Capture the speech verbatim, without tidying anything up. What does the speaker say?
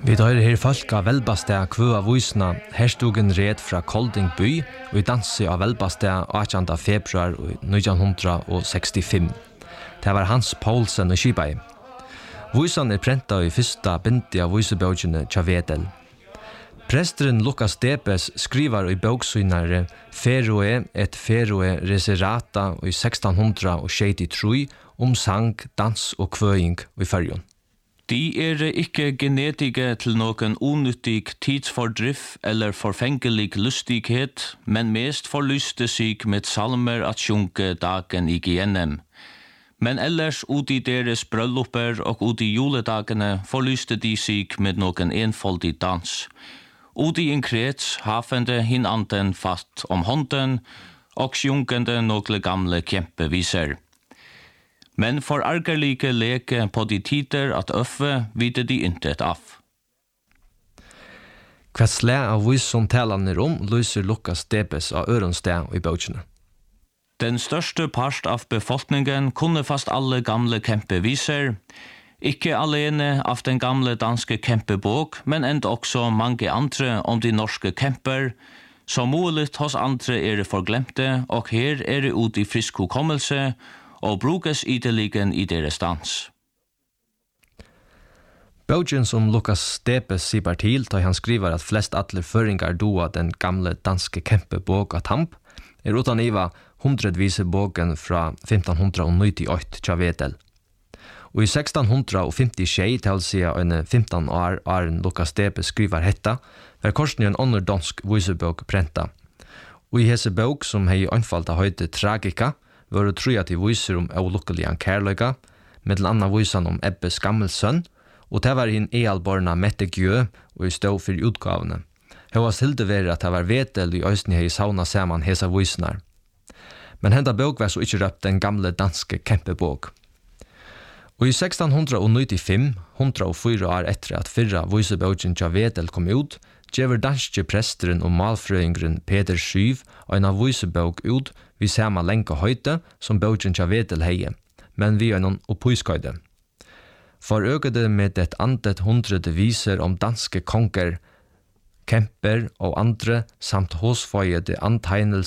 Vi tar her folk av Velbastea kvøa voisna herstugen red fra Kolding by og i danse av Velbastea åttende februar nitton sekstifem. Det var Hans Poulsen og Skibai. Voisan er prenta i fyrsta bindi av voisebøkene tja Vedel. Presteren Lukas Debes skriver i bøksynare Feroe et Feroe Reserata i sexton sjettiotre om sang, dans og kvøing i Færjøen. De er ikke genetige til noen unyttig tidsfordrift eller forfengelig lustighet, men mest forlyste seg med salmer at sjunke dagen i genem. Men ellers ut i deres brølloper og ut i juledagene forlyste de seg med noen enfoldig dans. Ut i en krets hafende hin anden fast om hånden og sjunkende noen gamle kjempeviser. Men for argerlige leke på de tider at øffe vite de intet av. Hva slæ av vis som talan er om, lyser Lukas Debes av Ørensted i bøkene. Den største part av befolkningen kunne fast alle gamle kjempeviser, ikke alene av den gamle danske kjempebok, men enda også mange andre om de norske kjemper, som muligt hos andre er forglemte, og her er det ut i frisk hukommelse, og brukes ideligen i deres dans. Bøgen som Lukas Debes sier til, da han skriver at flest alle føringar doa den gamle danske kjempebok av Tamp, er utan iva hundredvise boken fra femton nittiåtte tja Vedel. Og i sexton femtisju, til å si en femton år åren Lukas Debes skriver hetta, var korsen en annen dansk visebok prenta. Og i hese bok, som hei anfalta høyde Tragika, var det tru at de viser om avlukkeligan kærløyga, med til anna visan om Ebbes gammelsønn, og det var hinn ealborna Mette Gjø, og i stå for utgavene. Hva hilde være at det var Vedel i øysni hei sauna saman hesa visnar. Men henda bok var så ikkje røpt den gamle danske kjempebok. Og i sexton nittifem, hundra og fyra år etter at fyrra viseboken tja Vedel kom ut, gjever danske presteren og malfrøyngren Peder Skyv og en av visebok ut vi sama lenka høyde som boken tja Vedel heie, men vi er noen oppuiskøyde. For økede med et andet hundrede viser om danske konger, kemper og andre samt hosføyede antegnelser